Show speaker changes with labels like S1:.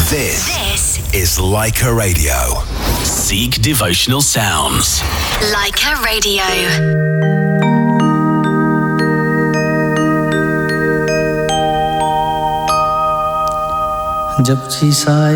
S1: This is Leica Radio.
S2: Seek devotional sounds.
S1: Leica Radio.
S3: जब शीशा